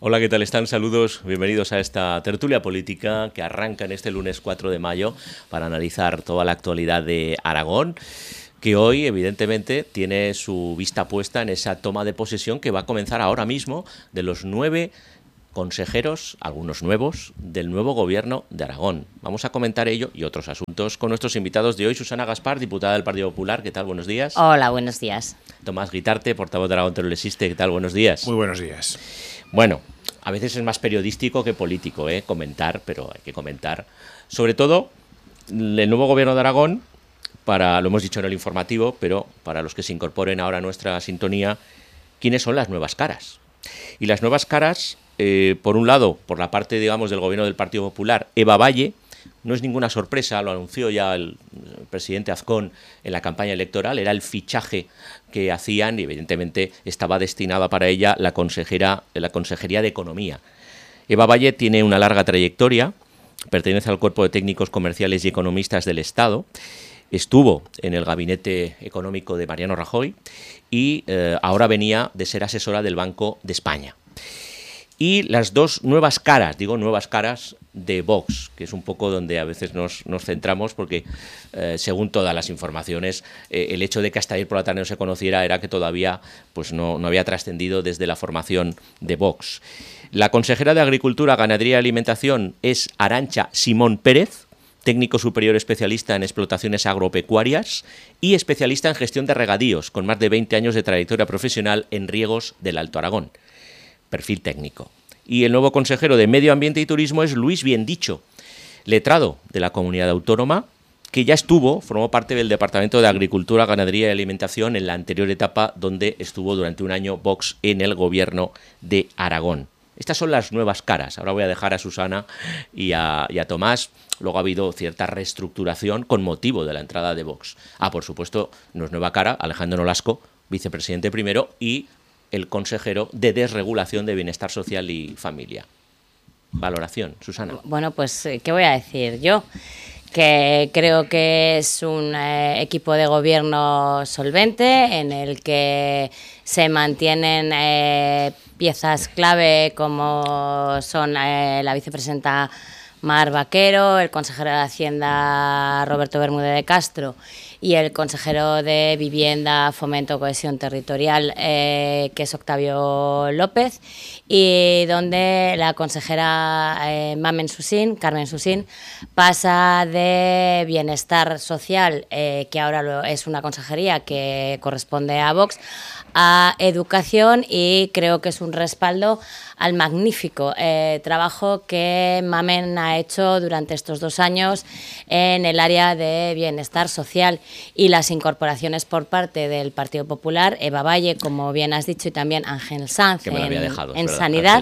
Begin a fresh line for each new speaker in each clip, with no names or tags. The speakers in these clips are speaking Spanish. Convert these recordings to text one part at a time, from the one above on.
Hola, ¿qué tal están? Saludos, bienvenidos a esta tertulia política que arranca en este lunes 4 de mayo para analizar toda la actualidad de Aragón, que hoy evidentemente tiene su vista puesta en esa toma de posesión que va a comenzar ahora mismo de los 9 consejeros, algunos nuevos, del nuevo gobierno de Aragón. Vamos a comentar ello y otros asuntos con nuestros invitados de hoy. Susana Gaspar, diputada del Partido Popular, ¿qué tal? Buenos días.
Hola, buenos días.
Tomás Guitarte, portavoz de Aragón Teruel-Existe, ¿qué tal? Buenos días.
Muy buenos días.
Bueno, a veces es más periodístico que político, comentar, pero hay que comentar. Sobre todo, el nuevo gobierno de Aragón, lo hemos dicho en el informativo, pero para los que se incorporen ahora a nuestra sintonía, ¿quiénes son las nuevas caras? Y las nuevas caras, por un lado, por la parte, digamos, del gobierno del Partido Popular, Eva Valle. No es ninguna sorpresa, lo anunció ya el presidente Azcón en la campaña electoral, era el fichaje que hacían y evidentemente estaba destinada para ella la Consejería de Economía. Eva Valle tiene una larga trayectoria, pertenece al Cuerpo de Técnicos Comerciales y Economistas del Estado, estuvo en el gabinete económico de Mariano Rajoy y ahora venía de ser asesora del Banco de España. Y las dos nuevas caras, digo nuevas caras de Vox, que es un poco donde a veces nos centramos porque según todas las informaciones el hecho de que hasta ayer por la tarde no se conociera era que todavía pues no había trascendido desde la formación de Vox. La consejera de Agricultura, Ganadería y Alimentación es Arantxa Simón Pérez, técnico superior especialista en explotaciones agropecuarias y especialista en gestión de regadíos, con más de 20 años de trayectoria profesional en riegos del Alto Aragón. Perfil técnico. Y el nuevo consejero de Medio Ambiente y Turismo es Luis Biendicho, letrado de la Comunidad Autónoma, que ya formó parte del Departamento de Agricultura, Ganadería y Alimentación en la anterior etapa donde estuvo durante un año Vox en el gobierno de Aragón. Estas son las nuevas caras. Ahora voy a dejar a Susana y a Tomás. Luego ha habido cierta reestructuración con motivo de la entrada de Vox. Por supuesto, no es nueva cara, Alejandro Nolasco, vicepresidente primero, y el consejero de Desregulación de Bienestar Social y Familia. Valoración, Susana.
Bueno, pues, ¿qué voy a decir yo? Que creo que es un equipo de gobierno solvente en el que se mantienen piezas clave como son la vicepresidenta Mar Vaquero, el consejero de Hacienda Roberto Bermúdez de Castro y el consejero de Vivienda, Fomento, Cohesión Territorial, que es Octavio López, y donde la consejera Carmen Susín, pasa de Bienestar Social, que ahora es una consejería que corresponde a Vox, a Educación, y creo que es un respaldo al magnífico trabajo que Mamen ha hecho durante estos 2 años en el área de bienestar social, y las incorporaciones por parte del Partido Popular, Eva Valle, como bien has dicho, y también Ángel Sanz en Sanidad,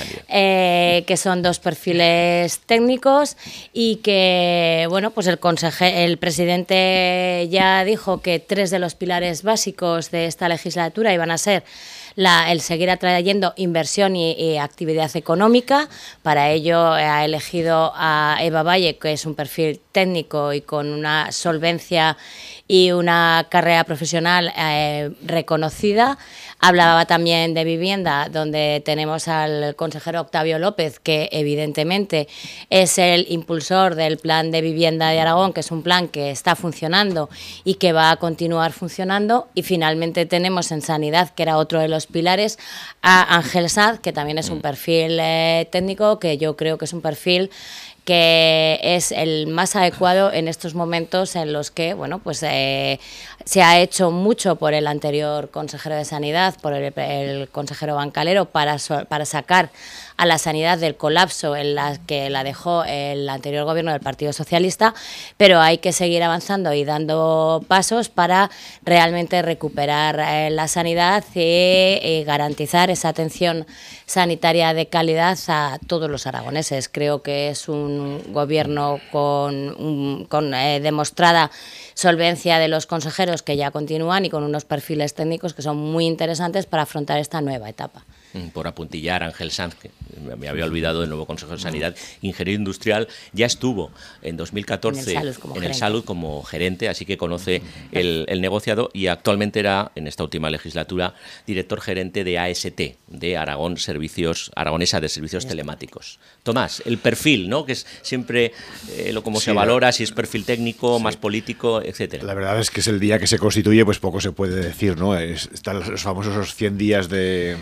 que son 2 perfiles técnicos y que, bueno, pues el presidente ya dijo que 3 de los pilares básicos de esta legislatura iban a ser el seguir atrayendo inversión y actividad económica. Para ello ha elegido a Eva Valle, que es un perfil técnico y con una solvencia y una carrera profesional reconocida. Hablaba también de vivienda, donde tenemos al consejero Octavio López, que evidentemente es el impulsor del plan de vivienda de Aragón, que es un plan que está funcionando y que va a continuar funcionando. Y finalmente tenemos en Sanidad, que era otro de los pilares, a Ángel Sanz, que también es un perfil técnico, que yo creo que es un perfil que es el más adecuado en estos momentos en los que, bueno, pues se ha hecho mucho por el anterior consejero de Sanidad, por el consejero Bancalero, para sacar a la sanidad del colapso en la que la dejó el anterior gobierno del Partido Socialista, pero hay que seguir avanzando y dando pasos para realmente recuperar la sanidad y garantizar esa atención sanitaria de calidad a todos los aragoneses. Creo que es un gobierno con demostrada solvencia de los consejeros que ya continúan y con unos perfiles técnicos que son muy interesantes para afrontar esta nueva etapa.
Por apuntillar, Ángel Sanz, que me había olvidado del nuevo Consejo de Sanidad, ingeniero industrial, ya estuvo en 2014 en el Salud como gerente, así que conoce el negociado, y actualmente era, en esta última legislatura, director gerente de AST, de Aragón Aragonesa de Servicios Telemáticos. Tomás, el perfil, ¿no? Que es siempre cómo se valora, si es perfil técnico, más político, etcétera.
La verdad es que es el día que se constituye, pues poco se puede decir, ¿no? Están los famosos 100 días de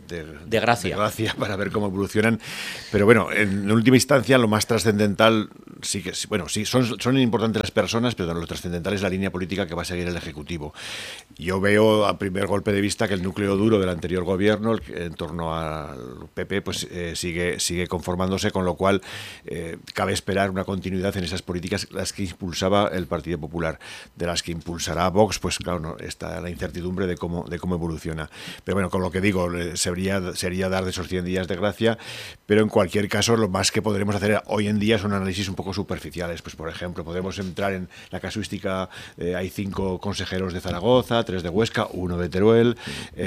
gracia para ver cómo evolucionan, pero bueno, en última instancia lo más trascendental sí son importantes las personas, pero lo trascendental es la línea política que va a seguir el Ejecutivo. Yo veo a primer golpe de vista que el núcleo duro del anterior gobierno, en torno al PP, pues sigue conformándose, con lo cual cabe esperar una continuidad en esas políticas, las que impulsaba el Partido Popular. De las que impulsará Vox, pues claro, no, está la incertidumbre de cómo evoluciona. Pero bueno, con lo que digo, sería dar de esos 100 días de gracia, pero en cualquier caso lo más que podremos hacer hoy en día son análisis un poco superficiales. Pues por ejemplo, podemos entrar en la casuística, hay 5 consejeros de Zaragoza, 3 de Huesca, 1 de Teruel.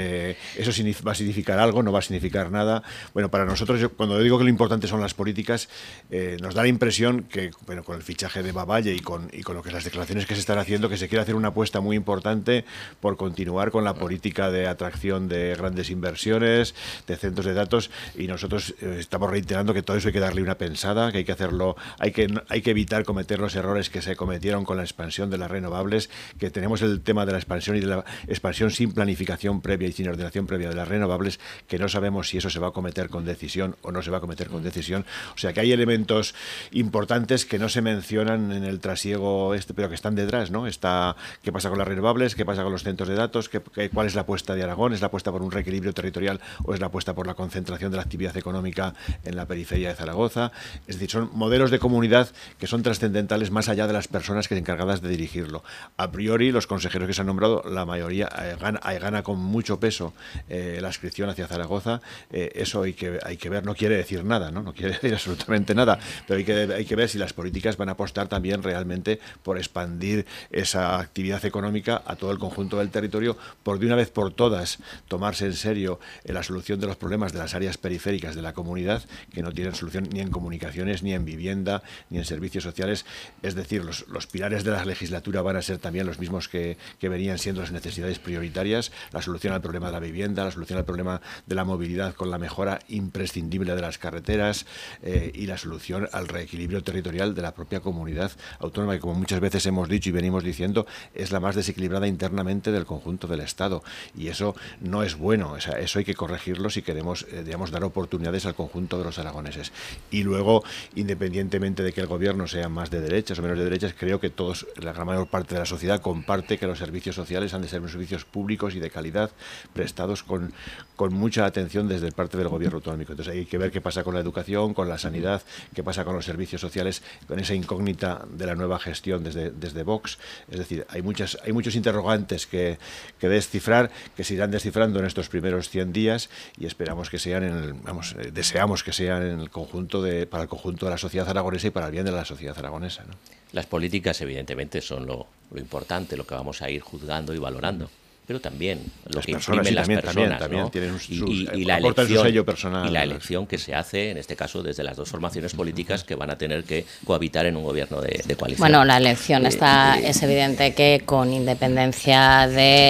¿Eso va a significar algo? ¿No va a significar nada? Bueno, para nosotros, cuando digo que lo importante son las políticas, nos da la impresión que, bueno, con el fichaje de Bavalle y con lo que las declaraciones que se están haciendo, que se quiere hacer una apuesta muy importante por continuar con la política de atracción de grandes inversiones, de centros de datos, y nosotros estamos reiterando que todo eso hay que darle una pensada, que hay que hacerlo, hay que evitar cometer los errores que se cometieron con la expansión de las renovables, que tenemos el tema de la expansión y de la expansión sin planificación previa y sin ordenación previa de las renovables, que no sabemos si eso se va a cometer con decisión o no se va a cometer con decisión. O sea que hay elementos importantes que no se mencionan en el trasiego pero que están detrás, ¿no? ¿Qué pasa con las renovables? ¿Qué pasa con los centros de datos? ¿Cuál es la apuesta de Aragón? ¿Es la apuesta por un reequilibrio territorial o es la apuesta por la concentración de la actividad económica en la periferia de Zaragoza? Es decir, son modelos de comunidad que son trascendentales más allá de las personas que se encargadas de dirigirlo. A priori, los consejeros que se han nombrado, la mayoría gana con mucho peso la adscripción hacia Zaragoza. Eso hay que ver, no quiere decir nada, ¿no? No quiere decir absolutamente nada, pero hay que ver si las políticas van a apostar también realmente por expandir esa actividad económica a todo el conjunto del territorio, por de una vez por todas tomarse en serio la solución de los problemas de las áreas periféricas de la comunidad, que no tienen solución ni en comunicaciones, ni en vivienda, ni en servicios sociales. Es decir, los pilares de la legislatura van a ser también los mismos que venían siendo las necesidades prioritarias: la solución al problema de la vivienda, la solución al problema de la movilidad con la mejora imprescindible de las carreteras, y la solución al reequilibrio territorial de la propia comunidad autónoma, que, como muchas veces hemos dicho y venimos diciendo, es la más desequilibrada internamente del conjunto del Estado, y eso no es bueno. O sea, eso hay que corregirlo si queremos, digamos, dar oportunidades al conjunto de los aragoneses. Y luego, independientemente de que el gobierno sea más de derechas o menos de derechas, creo que la gran mayor parte de la sociedad comparte que los servicios sociales han de ser unos servicios públicos y de calidad, prestados con mucha atención desde parte del gobierno autonómico. Entonces hay que ver qué pasa con la educación, con la sanidad, qué pasa con los servicios sociales, con esa incógnita de la nueva gestión desde Vox. Es decir, hay muchos interrogantes que descifrar, que se irán descifrando en estos primeros 100 días, y esperamos que sean deseamos que sean para el conjunto de la sociedad aragonesa y para el bien de la sociedad aragonesa, ¿no?
Las políticas, evidentemente, son lo importante, lo que vamos a ir juzgando y valorando, pero también lo que imprimen las personas,
también
¿no?
tienen
y la
aportan su sello personal.
Y la elección que se hace, en este caso, desde las dos formaciones políticas que van a tener que cohabitar en un gobierno de coalición.
Bueno, la elección es evidente que, con independencia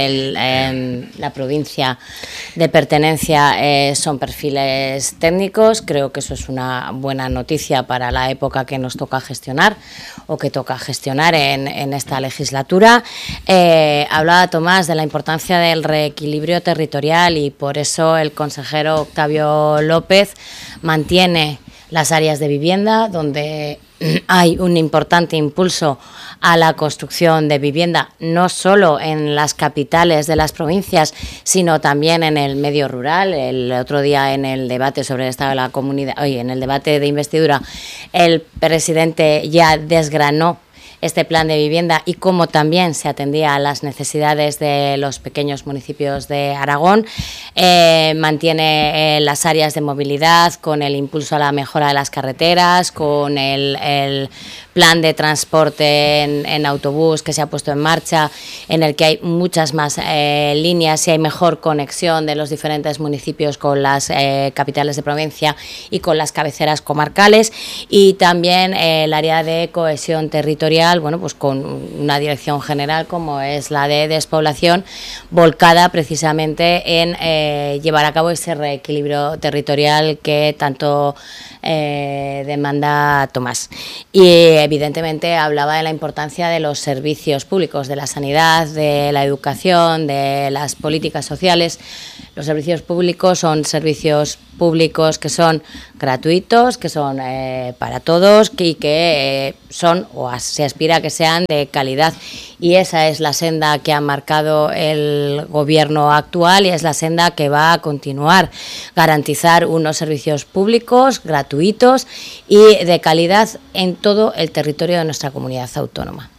de la provincia de pertenencia, son perfiles técnicos. Creo que eso es una buena noticia para la época que nos toca gestionar o que toca gestionar en esta legislatura. Hablaba Tomás de la importancia del reequilibrio territorial, y por eso el consejero Octavio López mantiene las áreas de vivienda, donde hay un importante impulso a la construcción de vivienda, no solo en las capitales de las provincias, sino también en el medio rural. El otro día, en el debate sobre el estado de la comunidad, en el debate de investidura, el presidente ya desgranó este plan de vivienda y cómo también se atendía a las necesidades de los pequeños municipios de Aragón. Mantiene las áreas de movilidad con el impulso a la mejora de las carreteras, con el plan de transporte en autobús que se ha puesto en marcha, en el que hay muchas más líneas y hay mejor conexión de los diferentes municipios con las capitales de provincia y con las cabeceras comarcales, y también el área de cohesión territorial, bueno, pues con una dirección general como es la de despoblación, volcada precisamente en llevar a cabo ese reequilibrio territorial que tanto demanda Tomás. Y evidentemente hablaba de la importancia de los servicios públicos, de la sanidad, de la educación, de las políticas sociales. Los servicios públicos son servicios públicos que son gratuitos, que son para todos y que son, o se aspira a que sean, de calidad. Y esa es la senda que ha marcado el gobierno actual y es la senda que va a continuar. Garantizar unos servicios públicos gratuitos y de calidad en todo el territorio de nuestra comunidad autónoma.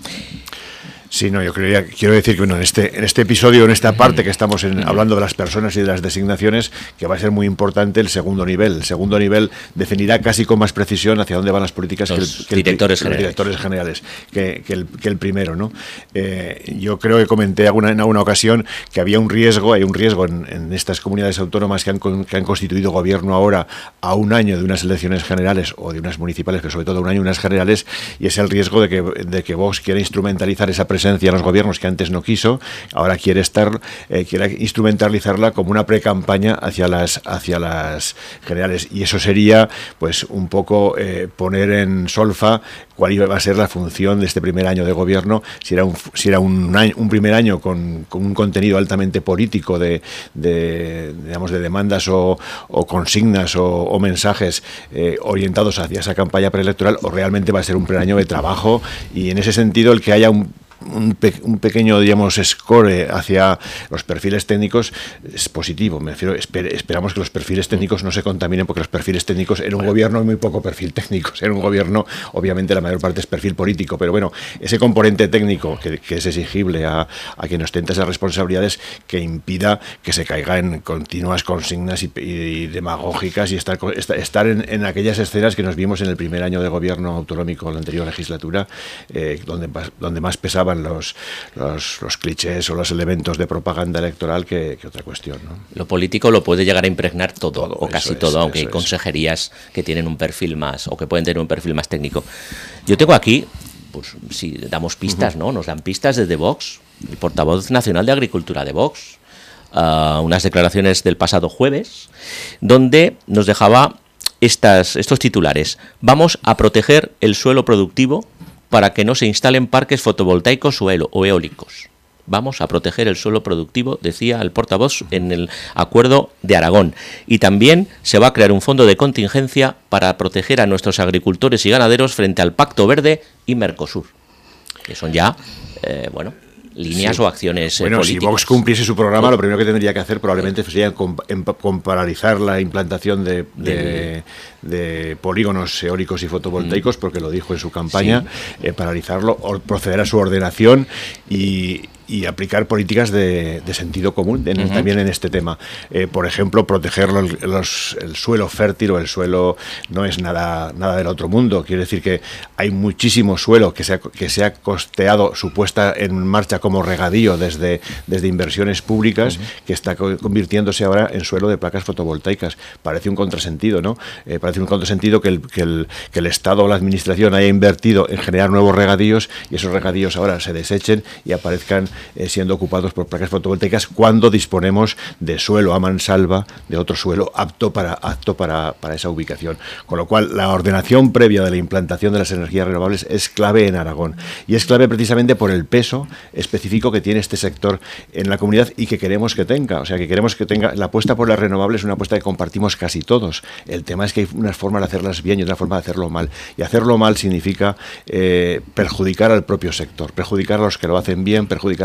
Sí, no, quiero decir que bueno, en este episodio, en esta parte que estamos hablando de las personas y de las designaciones, que va a ser muy importante el segundo nivel. El segundo nivel definirá casi con más precisión hacia dónde van las políticas que los directores generales que el primero, ¿no? Yo creo que comenté en alguna ocasión que había un riesgo, en estas comunidades autónomas que han constituido gobierno ahora a un año de unas elecciones generales o de unas municipales, pero sobre todo a un año de unas generales, y es el riesgo de que Vox quiera instrumentalizar esa presencia en los gobiernos que antes no quiso, ahora quiere instrumentalizarla como una pre-campaña hacia las generales, y eso sería pues un poco poner en solfa cuál iba a ser la función de este primer año de gobierno, si era un primer año con un contenido altamente político de demandas o consignas o mensajes orientados hacia esa campaña preelectoral, o realmente va a ser un primer año de trabajo. Y en ese sentido el que haya un pequeño, digamos, score hacia los perfiles técnicos es positivo. Me refiero, esperamos que los perfiles técnicos no se contaminen, porque los perfiles técnicos en un gobierno hay muy poco perfil técnico. En un gobierno, obviamente, la mayor parte es perfil político, pero bueno, ese componente técnico que es exigible a quien ostenta esas responsabilidades, que impida que se caiga en continuas consignas y demagógicas, y estar en aquellas escenas que nos vimos en el primer año de gobierno autonómico, la anterior legislatura, donde más pesaban los clichés o los elementos de propaganda electoral que otra cuestión, ¿no?
Lo político lo puede llegar a impregnar todo o casi todo, aunque hay consejerías que tienen un perfil más, o que pueden tener un perfil más técnico. Yo tengo aquí, pues si damos pistas, ¿no? Nos dan pistas desde Vox, el portavoz nacional de Agricultura de Vox, unas declaraciones del pasado jueves, donde nos dejaba estos titulares: vamos a proteger el suelo productivo para que no se instalen parques fotovoltaicos o eólicos. Vamos a proteger el suelo productivo, decía el portavoz en el acuerdo de Aragón. Y también se va a crear un fondo de contingencia para proteger a nuestros agricultores y ganaderos frente al Pacto Verde y Mercosur, que son ya, líneas o acciones políticas.
Si Vox cumpliese su programa, lo primero que tendría que hacer probablemente sería paralizar la implantación de polígonos eólicos y fotovoltaicos, porque lo dijo en su campaña, paralizarlo, proceder a su ordenación y aplicar políticas de sentido común también en este tema. Por ejemplo, proteger el suelo fértil, o el suelo no es nada del otro mundo. Quiere decir que hay muchísimo suelo que se ha costeado su puesta en marcha como regadío desde inversiones públicas, que está convirtiéndose ahora en suelo de placas fotovoltaicas. Parece un contrasentido, ¿no? Parece un contrasentido que el Estado o la Administración haya invertido en generar nuevos regadíos, y esos regadíos ahora se desechen y aparezcan siendo ocupados por placas fotovoltaicas, cuando disponemos de suelo a mansalva, de otro suelo apto para esa ubicación. Con lo cual, la ordenación previa de la implantación de las energías renovables es clave en Aragón, y es clave precisamente por el peso específico que tiene este sector en la comunidad y que queremos que tenga. O sea, que queremos que tenga. La apuesta por las renovables es una apuesta que compartimos casi todos. El tema es que hay una forma de hacerlas bien y otra forma de hacerlo mal. Y hacerlo mal significa perjudicar al propio sector, perjudicar a los que lo hacen bien, perjudicar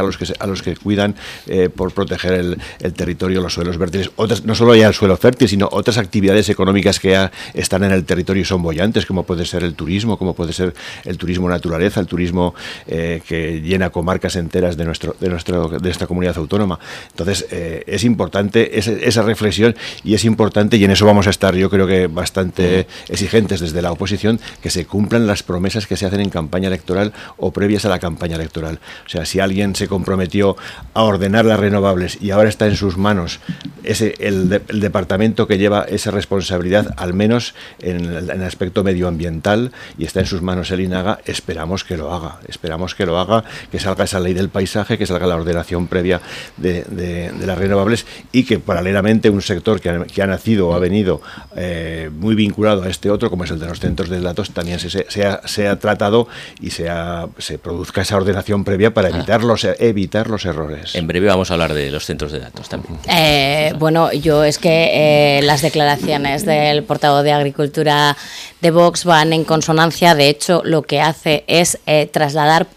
a los que cuidan por proteger el territorio, los suelos fértiles. Otras, no solo ya el suelo fértil, sino otras actividades económicas que ya están en el territorio y son bollantes, como puede ser el turismo, como puede ser el turismo naturaleza, el turismo que llena comarcas enteras de esta comunidad autónoma. Entonces, es importante esa reflexión, y es importante, y en eso vamos a estar, yo creo que bastante exigentes desde la oposición, que se cumplan las promesas que se hacen en campaña electoral o previas a la campaña electoral. O sea, si alguien se comprometió a ordenar las renovables y ahora está en sus manos el departamento que lleva esa responsabilidad, al menos en el aspecto medioambiental, y está en sus manos el INAGA, esperamos que lo haga, que salga esa ley del paisaje, que salga la ordenación previa de las renovables, y que paralelamente un sector que ha nacido o ha venido muy vinculado a este otro, como es el de los centros de datos, también sea tratado y se produzca esa ordenación previa para evitar los errores.
En breve vamos a hablar de los centros de datos también.
Bueno, yo es que las declaraciones del portavoz de Agricultura de Vox van en consonancia. De hecho, lo que hace es trasladar